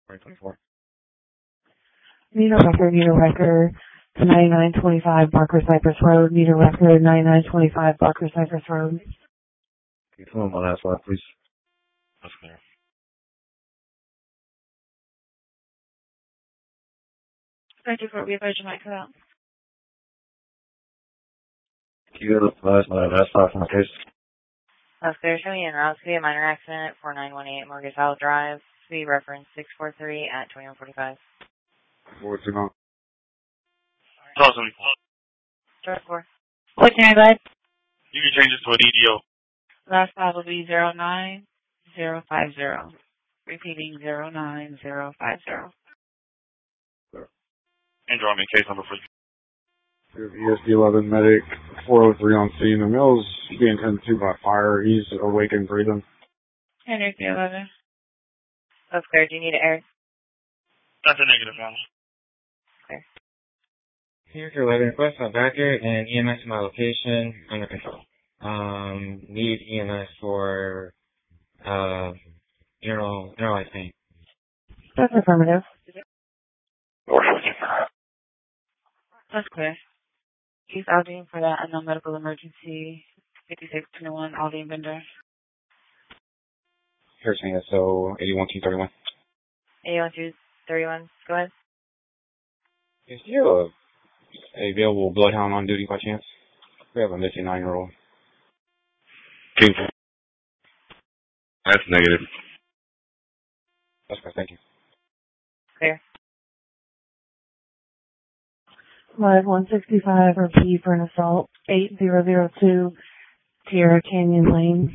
2024. Meter record, 9925 Barker Cypress Road. Meter record, 9925 Barker Cypress Road. Can you come on my last slide, please? That's clear. Thank you for revision mic cut out. Can you advise my last slide for my case? That's clear. Showing en route to a minor accident, 4918 Mortgage House Drive. Speed reference 643 at 2145. What's it on? Awesome. Start 4. What can I buy? You can change this to an EDO. Last file will be 09050. Repeating 09050. And draw me a case number for you. ESD 11 medic 403 on scene. The Mills being tended to by fire. He's awake and breathing. Henry 11. That's clear. Do you need air? That's a negative one. Clear. Here for 11, request my packet and EMS to my location under control. Need EMS for generalized pain. That's affirmative. That's clear. He's outing for that unknown medical emergency. 5621 Aldi Vendor. Here's me, so 81231. 81231. Go ahead. Is there a available bloodhound on duty by chance? We have a missing 9-year-old. That's negative. That's good, thank you. Clear. Live 165 or P for an assault. 8002 Tierra Canyon Lane.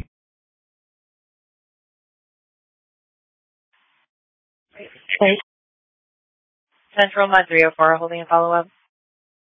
Central Mud 304 holding a follow-up.